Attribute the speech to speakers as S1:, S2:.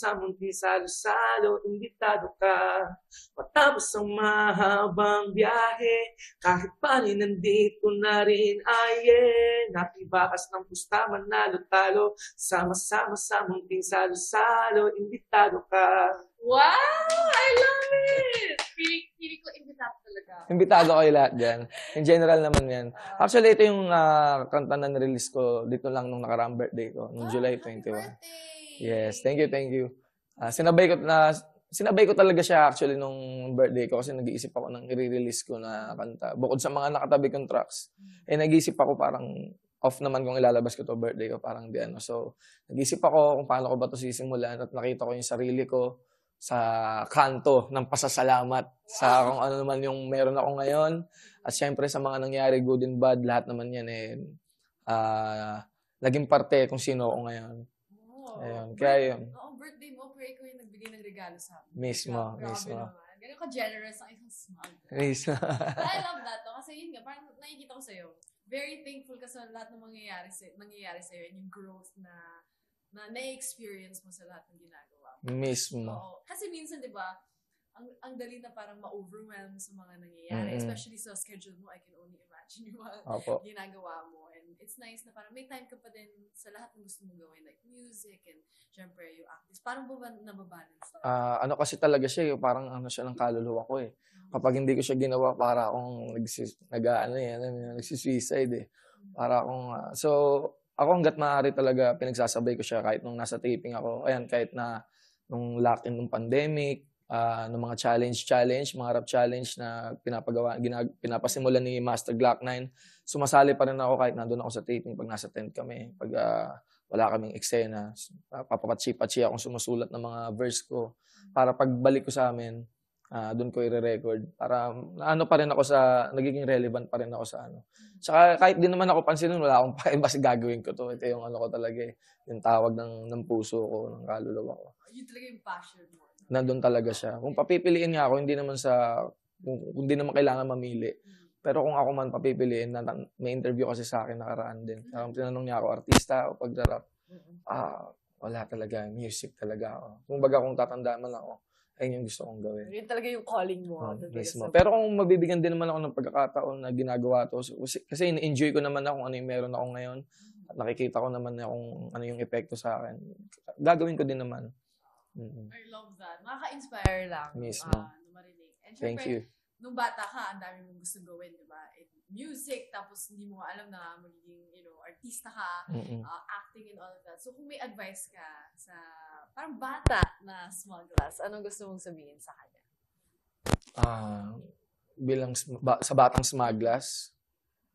S1: Sa munti salo-salo, imbitado ka. Matapos ang mahabang biyahe, kahit paano nandito na rin, nakibakas ng pusta, manalo-talo. Sama-sama sa munting salo-salo, imbitado ka.
S2: Wow! I love it! Feeling ko imbitado talaga.
S3: Imbitado kayo lahat dyan. In general naman yan. Actually, ito yung kanta na nirelease ko dito lang nung nakaraang birthday ko, nung July 21.
S2: Birthday!
S3: Yes, thank you. Sinabay ko talaga siya actually nung birthday ko kasi nag-iisip ako ng i-release ko na kanta. Bukod sa mga nakatabi kong tracks, nag-iisip ako parang off naman kung ilalabas ko to birthday ko, parang di ano. So, nag-iisip ako kung paano ko ba to sisimulan at nakita ko yung sarili ko sa kanto ng pasasalamat sa kung ano naman yung meron ako ngayon. At syempre sa mga nangyari, good and bad, lahat naman yan naging parte kung sino ako ngayon. Ayun, kaya yun.
S2: Oo, birthday mo, pero ikaw yung nagbigay ng regalo sa akin.
S3: Mismo.
S2: Naman. Ganun ka-generous ang isang smug.
S3: Mismo.
S2: I love that to. Kasi yun nga, parang nakikita ko sa'yo. Very thankful ka sa lahat ng nangyayari sa'yo and yung growth na na-experience mo sa lahat ng ginagawa mo.
S3: Mismo.
S2: Oo. Kasi minsan, di ba, ang dali na parang ma-overwhelm sa mga nangyayari. Especially sa schedule mo, I can only imagine yung mga ginagawa mo. And it's nice na parang may time ka pa din sa lahat ng gusto mong gawin, like music and syempre yung acting. Parang ba nababalance?
S3: Ano kasi talaga siya, parang ano siya ng kaluluwa ko eh. Kapag hindi ko siya ginawa, para akong nagsisuicide eh. Para akong, so, ako hanggat maaari talaga pinagsasabay ko siya kahit nung nasa taping ako. Ayan, kahit na nung lock-in ng pandemic, ng mga challenge, mga rap challenge na pinapasimulan ni Master Glock 9. Sumasali pa rin ako kahit nandun ako sa taping pag nasa tent kami. Pag wala kaming eksena, papapatsi-patsi akong sumusulat ng mga verse ko para pagbalik ko sa amin, doon ko i-record. Para ano pa rin ako nagiging relevant pa rin ako sa ano. Tsaka kahit di naman ako pansinin, wala akong basta gagawin ko to. Ito yung ano ko talaga eh. Yung tawag ng puso ko, ng kaluluwa ko.
S2: Yun talaga yung passion mo.
S3: Nandun talaga siya. Kung papipiliin niya ako, hindi naman kung di naman kailangan mamili. Pero kung ako man papipiliin, may interview kasi sa akin nakaraan din. Tinanong niya ako, artista o pag-rap? Wala talaga. Music talaga ako. Kung baga kung tatandaan man ako, ayun yung gusto kong gawin.
S2: Yun talaga yung calling mo.
S3: Mismo. Pero kung mabibigyan din naman ako ng pagkakataon na ginagawa to, kasi in-enjoy ko naman ako kung ano yung meron ako ngayon, at nakikita ko naman na kung ano yung epekto sa akin, gagawin ko din naman.
S2: I love that. Nakaka-inspire lang.
S3: Mismo.
S2: Marinig. And
S3: Thank you.
S2: Nung bata ka, ang dami mong gustong gawin, di ba? Music, tapos hindi mo alam na magiging, artista ka, acting and all of that. So kung may advice ka sa parang bata na small glass, anong gusto mong sabihin sa kanya?
S3: Bilang sa batang smaglas,